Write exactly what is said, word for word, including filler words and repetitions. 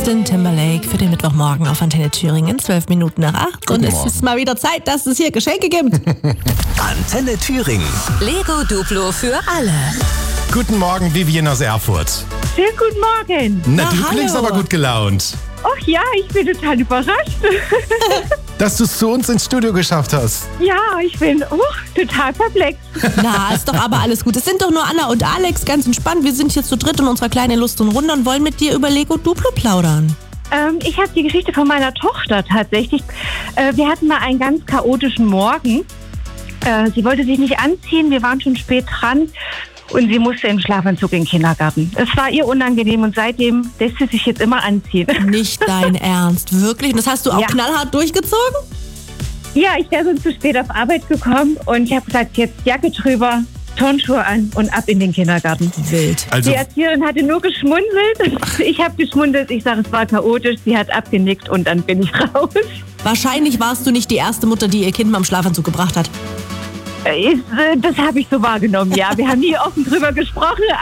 Justin Timberlake für den Mittwochmorgen auf Antenne Thüringen, zwölf Minuten nach acht. Und es ist mal wieder Zeit, dass es hier Geschenke gibt. Antenne Thüringen. Lego Duplo für alle. Guten Morgen, Vivian aus Erfurt. Schönen guten Morgen. Na, Na, du hallo. klingst aber gut gelaunt. Ach ja, ich bin total überrascht. Dass du es zu uns ins Studio geschafft hast. Ja, ich bin uh, total perplex. Na, ist doch aber alles gut. Es sind doch nur Anna und Alex, ganz entspannt. Wir sind hier zu dritt in unserer kleinen Lust und Runde und wollen mit dir über Lego Duplo plaudern. Ähm, ich habe die Geschichte von meiner Tochter tatsächlich. Äh, wir hatten mal einen ganz chaotischen Morgen. Äh, sie wollte sich nicht anziehen, wir waren schon spät dran. Und sie musste im Schlafanzug in den Kindergarten. Es war ihr unangenehm und seitdem lässt sie sich jetzt immer anziehen. Nicht dein Ernst, wirklich? Und das hast du auch Ja. knallhart durchgezogen? Ja, ich wäre sonst zu spät auf Arbeit gekommen und ich habe gesagt, jetzt Jacke drüber, Turnschuhe an und ab in den Kindergarten. Wild. Also, Die Erzieherin hatte nur geschmunzelt. Ich habe geschmunzelt, ich sage, es war chaotisch. Sie hat abgenickt und dann bin ich raus. Wahrscheinlich warst du nicht die erste Mutter, die ihr Kind mal im Schlafanzug gebracht hat. Ist, äh, Das habe ich so wahrgenommen, ja. Wir haben nie offen drüber gesprochen,